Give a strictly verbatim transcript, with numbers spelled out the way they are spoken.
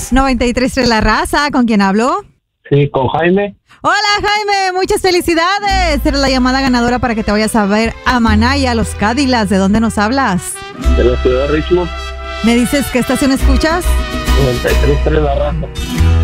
noventa y tres tres La Raza, ¿con quién hablo? Sí, con Jaime. Hola Jaime, muchas felicidades. Era la llamada ganadora para que te vayas a ver a Manaya, Los Cadillacs. ¿De dónde nos hablas? De la ciudad de Richmond. ¿Me dices qué estación escuchas? noventa y tres tres La Raza.